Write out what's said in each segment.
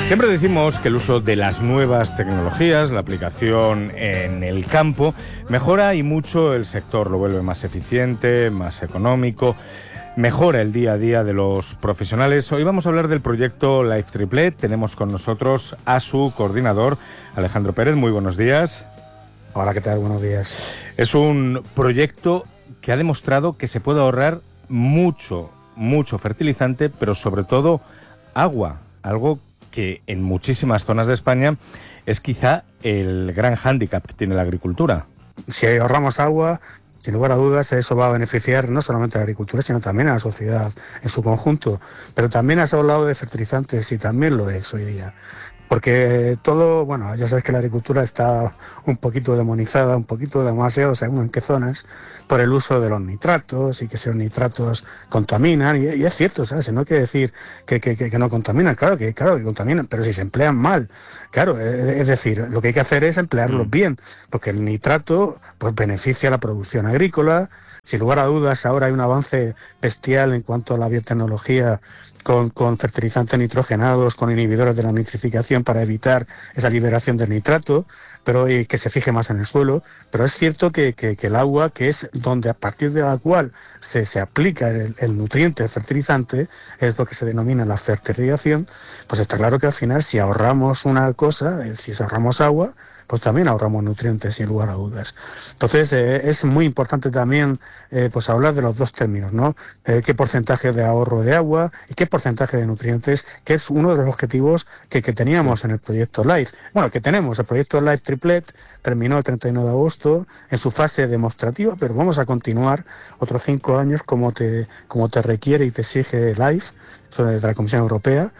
Siempre decimos que el uso de las nuevas tecnologías, la aplicación en el campo, mejora y mucho el sector, lo vuelve más eficiente, más económico, mejora el día a día de los profesionales. Hoy vamos a hablar del proyecto Life Triplet. Tenemos con nosotros a su coordinador, Alejandro Pérez. Muy buenos días. Hola, ¿qué tal? Buenos días. Es un proyecto que ha demostrado que se puede ahorrar mucho fertilizante, pero sobre todo agua, algo que en muchísimas zonas de España es quizá el gran hándicap que tiene la agricultura. Si ahorramos agua, sin lugar a dudas, eso va a beneficiar no solamente a la agricultura, sino también a la sociedad en su conjunto. Pero también has hablado de fertilizantes y también lo es hoy día. Porque todo, bueno, ya sabes que la agricultura está un poquito demonizada, un poquito demasiado, según en qué zonas, por el uso de los nitratos y que esos nitratos contaminan. Y es cierto, ¿sabes? No quiere decir que no contaminan, claro que contaminan, pero si se emplean mal. Claro, es decir, lo que hay que hacer es emplearlos bien, porque el nitrato pues beneficia a la producción agrícola. Sin lugar a dudas, ahora hay un avance bestial en cuanto a la biotecnología con fertilizantes nitrogenados, con inhibidores de la nitrificación para evitar esa liberación del nitrato, pero que se fije más en el suelo. Pero es cierto que el agua, que es donde a partir de la cual se aplica el nutriente, el fertilizante, es lo que se denomina la fertilización. Pues está claro que al final, si ahorramos una cosa, es decir, si ahorramos agua, pues también ahorramos nutrientes, sin lugar a dudas. Entonces, es muy importante también pues hablar de los dos términos, ¿no? Qué porcentaje de ahorro de agua y qué porcentaje de nutrientes, que es uno de los objetivos que teníamos en el proyecto LIFE. Bueno, que tenemos, el proyecto LIFE Triplet terminó el 31 de agosto en su fase demostrativa, pero vamos a continuar otros 5 años como te requiere y te exige LIFE, de la Comisión Europea.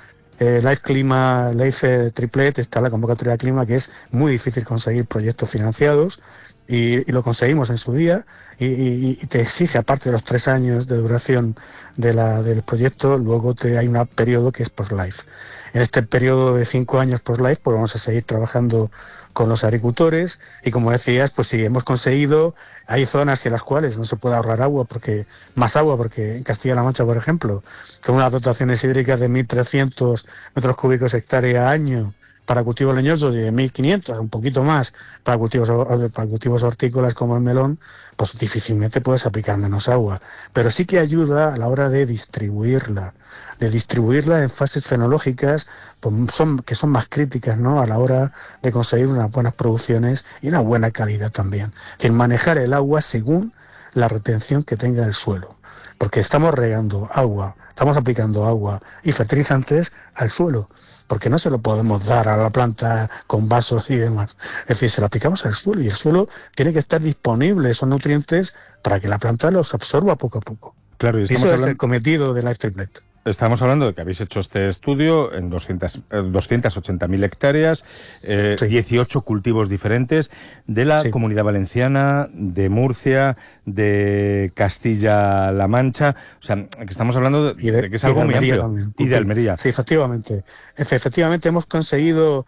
Life Triplet está en la convocatoria de clima, que es muy difícil conseguir proyectos financiados y lo conseguimos en su día y te exige, aparte de los 3 años de duración del proyecto, luego hay un periodo que es post-life. En este periodo de 5 años post-life pues vamos a seguir trabajando con los agricultores y, como decías, pues sí, hemos conseguido, hay zonas en las cuales no se puede ahorrar agua, porque en Castilla-La Mancha, por ejemplo, con unas dotaciones hídricas de 1.300 metros cúbicos hectárea año para cultivos leñosos y de 1.500, un poquito más, para cultivos hortícolas como el melón, pues difícilmente puedes aplicar menos agua. Pero sí que ayuda a la hora de distribuirla en fases fenológicas, pues que son más críticas, ¿no?, a la hora de conseguir unas buenas producciones y una buena calidad también. Es decir, manejar el agua según la retención que tenga el suelo. Porque estamos regando agua, estamos aplicando agua y fertilizantes al suelo, porque no se lo podemos dar a la planta con vasos y demás. Es decir, se lo aplicamos al suelo y el suelo tiene que estar disponible, esos nutrientes, para que la planta los absorba poco a poco. Claro, y eso es el cometido de Life Triplet. Estamos hablando de que habéis hecho este estudio en 280.000 hectáreas, sí. 18 cultivos diferentes de la sí. Comunidad Valenciana, de Murcia, de Castilla-La Mancha. O sea, que estamos hablando de que es algo muy amplio. También. Y de Almería. Sí, efectivamente. Efectivamente hemos conseguido,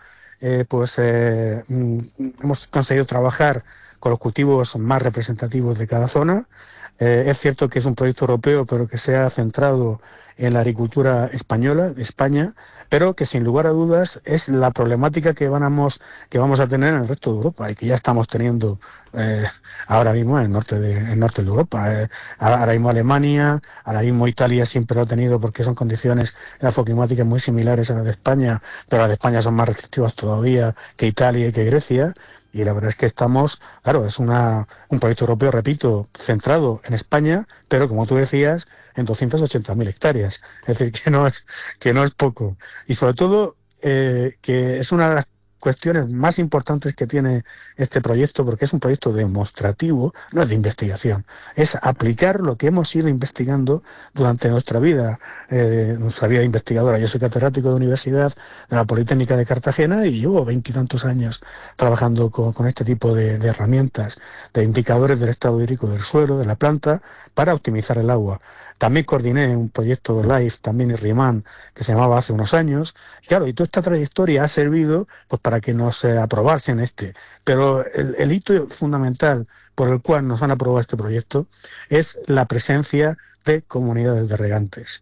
hemos conseguido trabajar con los cultivos más representativos de cada zona. Es cierto que es un proyecto europeo, pero que se ha centrado en la agricultura española, de España, pero que sin lugar a dudas es la problemática que vamos a tener en el resto de Europa y que ya estamos teniendo ahora mismo en el norte de Europa. Ahora mismo Alemania, ahora mismo Italia siempre lo ha tenido, porque son condiciones edafoclimáticas muy similares a las de España, pero las de España son más restrictivas todavía que Italia y que Grecia. Y la verdad es que estamos, claro, es un proyecto europeo, repito, centrado en España, pero como tú decías, en 280.000 hectáreas. Es decir, que no es poco. Y sobre todo, que es una de las cuestiones más importantes que tiene este proyecto, porque es un proyecto demostrativo, no es de investigación, es aplicar lo que hemos ido investigando durante nuestra vida investigadora. Yo soy catedrático de universidad de la Politécnica de Cartagena y llevo 20 y tantos años trabajando con este tipo de herramientas, de indicadores del estado hídrico del suelo, de la planta, para optimizar el agua. También coordiné un proyecto de LIFE, también en RIMAN, que se llamaba hace unos años. Claro, y toda esta trayectoria ha servido pues para que nos aprobasen este. Pero el hito fundamental por el cual nos han aprobado este proyecto es la presencia de comunidades de regantes.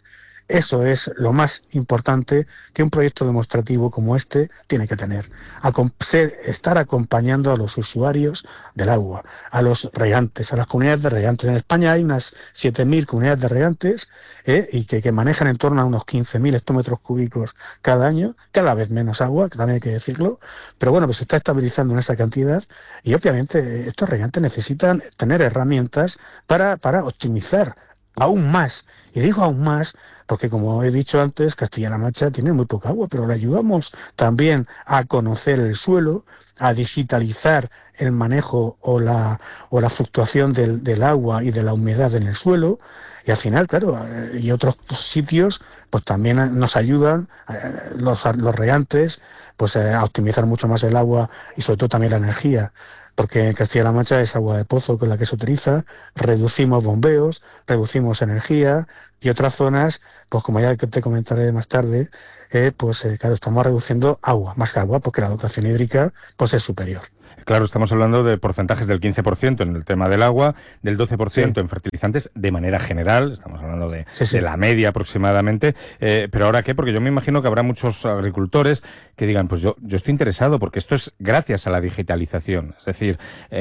Eso es lo más importante que un proyecto demostrativo como este tiene que tener. Estar acompañando a los usuarios del agua, a los regantes, a las comunidades de regantes. En España hay unas 7.000 comunidades de regantes y que manejan en torno a unos 15.000 hectómetros cúbicos cada año, cada vez menos agua, que también hay que decirlo, pero bueno, pues se está estabilizando en esa cantidad y obviamente estos regantes necesitan tener herramientas para optimizar aún más. Y digo aún más porque, como he dicho antes, Castilla-La Mancha tiene muy poca agua, pero le ayudamos también a conocer el suelo, a digitalizar el manejo o la fluctuación del agua y de la humedad en el suelo. Y al final, claro, y otros sitios pues también nos ayudan los regantes pues a optimizar mucho más el agua y sobre todo también la energía. Porque en Castilla-La Mancha es agua de pozo con la que se utiliza, reducimos bombeos, reducimos energía y otras zonas, pues como ya te comentaré más tarde, claro, estamos reduciendo agua, más que agua, porque la dotación hídrica pues es superior. Claro, estamos hablando de porcentajes del 15% en el tema del agua, del 12% en fertilizantes de manera general, estamos hablando de la media aproximadamente, pero ¿ahora qué? Porque yo me imagino que habrá muchos agricultores que digan, pues yo estoy interesado porque esto es gracias a la digitalización, es decir,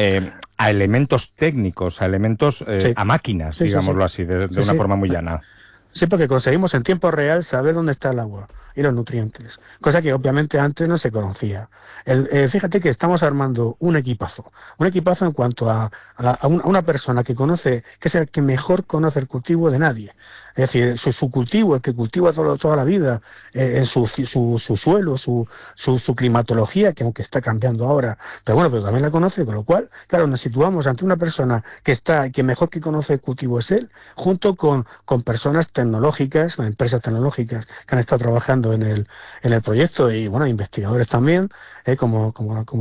a elementos técnicos, a elementos, a máquinas, digámoslo así, de una forma muy llana. Sí, porque conseguimos en tiempo real saber dónde está el agua y los nutrientes, cosa que obviamente antes no se conocía. Fíjate que estamos armando un equipazo en cuanto a una persona que conoce, que es el que mejor conoce el cultivo de nadie. Es decir, su cultivo, el que cultiva toda la vida, en su suelo, su climatología, que aunque está cambiando ahora, pero también la conoce, con lo cual, claro, nos situamos ante una persona que mejor que conoce el cultivo es él, junto con personas tecnológicas, con empresas tecnológicas que han estado trabajando en el proyecto y bueno, investigadores también, como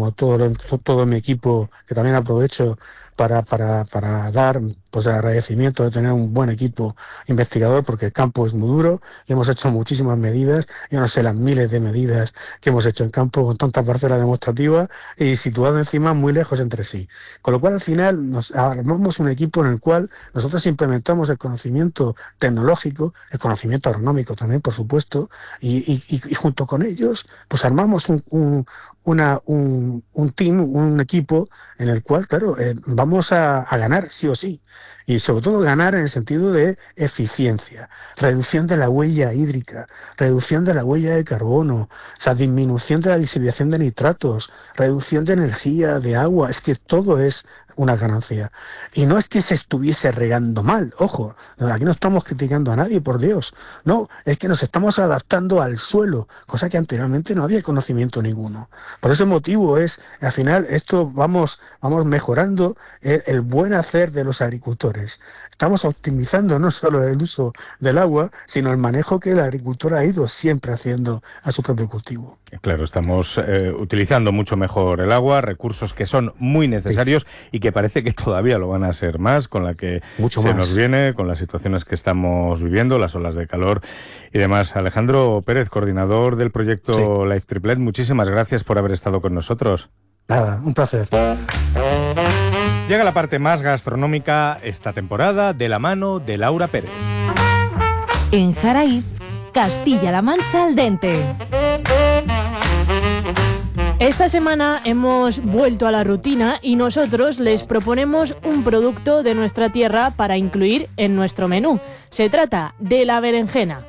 todo mi equipo, que también aprovecho para dar pues el agradecimiento de tener un buen equipo investigador, porque el campo es muy duro y hemos hecho muchísimas medidas, yo no sé las miles de medidas que hemos hecho en campo con tantas parcelas demostrativas y situadas encima muy lejos entre sí. Con lo cual al final nos armamos un equipo en el cual nosotros implementamos el conocimiento tecnológico, el conocimiento agronómico también, por supuesto, y junto con ellos pues armamos un team, un equipo en el cual, claro, vamos a ganar sí o sí. Y sobre todo ganar en el sentido de eficiencia, reducción de la huella hídrica, reducción de la huella de carbono, o sea, disminución de la diseminación de nitratos, reducción de energía, de agua, es que todo es una ganancia. Y no es que se estuviese regando mal, ojo, aquí no estamos criticando a nadie, por Dios, no, es que nos estamos adaptando al suelo, cosa que anteriormente no había conocimiento ninguno. Por ese motivo al final, esto vamos mejorando el buen hacer de los agricultores. Estamos optimizando no solo el uso del agua, sino el manejo que el agricultor ha ido siempre haciendo a su propio cultivo. Claro, estamos utilizando mucho mejor el agua, recursos que son muy necesarios y que parece que todavía lo van a ser más con la que nos viene, con las situaciones que estamos viviendo, las olas de calor y demás. Alejandro Pérez, coordinador del proyecto Life Triplet, muchísimas gracias por haber estado con nosotros. Nada, un placer. Llega la parte más gastronómica esta temporada de la mano de Laura Pérez. En Jaraíz, Castilla-La Mancha al dente. Esta semana hemos vuelto a la rutina y nosotros les proponemos un producto de nuestra tierra para incluir en nuestro menú. Se trata de la berenjena.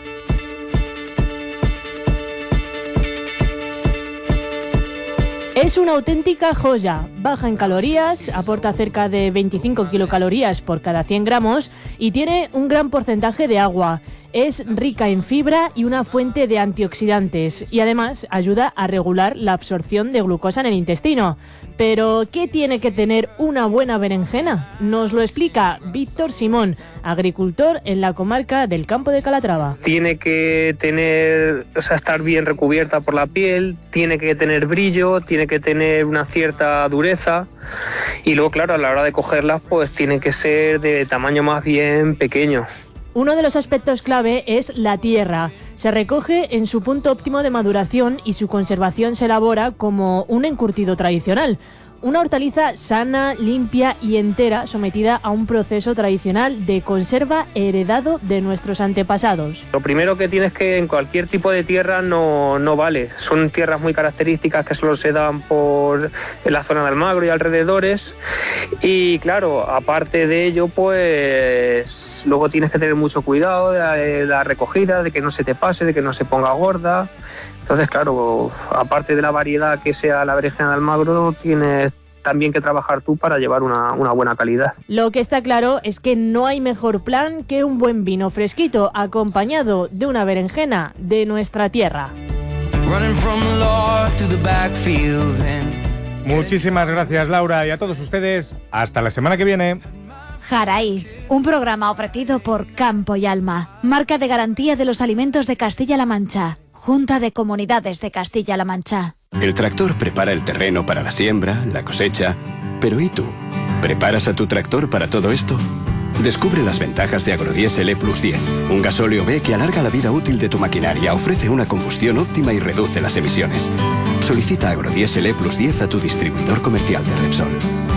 Es una auténtica joya, baja en calorías, aporta cerca de 25 kilocalorías por cada 100 gramos y tiene un gran porcentaje de agua. Es rica en fibra y una fuente de antioxidantes y además ayuda a regular la absorción de glucosa en el intestino. Pero, ¿qué tiene que tener una buena berenjena? Nos lo explica Víctor Simón, agricultor en la comarca del Campo de Calatrava. Tiene que estar bien recubierta por la piel, tiene que tener brillo, tiene que tener una cierta dureza y luego, claro, a la hora de cogerlas, pues tiene que ser de tamaño más bien pequeño. Uno de los aspectos clave es la tierra. Se recoge en su punto óptimo de maduración y su conservación se elabora como un encurtido tradicional. una hortaliza sana, limpia y entera, sometida a un proceso tradicional de conserva heredado de nuestros antepasados. Lo primero que tienes que en cualquier tipo de tierra no vale. Son tierras muy características que solo se dan en la zona de Almagro y alrededores. Y claro, aparte de ello, pues luego tienes que tener mucho cuidado de la recogida, de que no se te pase, de que no se ponga gorda. Entonces, claro, aparte de la variedad que sea la berenjena de Almagro, tienes también que trabajar tú para llevar una buena calidad. Lo que está claro es que no hay mejor plan que un buen vino fresquito acompañado de una berenjena de nuestra tierra. Muchísimas gracias, Laura, y a todos ustedes, hasta la semana que viene. Jaraíz, un programa ofrecido por Campo y Alma, marca de garantía de los alimentos de Castilla-La Mancha, Junta de Comunidades de Castilla-La Mancha. El tractor prepara el terreno para la siembra, la cosecha. Pero ¿y tú? ¿Preparas a tu tractor para todo esto? Descubre las ventajas de Agrodiesel E+10, un gasóleo B que alarga la vida útil de tu maquinaria, ofrece una combustión óptima y reduce las emisiones. Solicita Agrodiesel E+10 a tu distribuidor comercial de Repsol.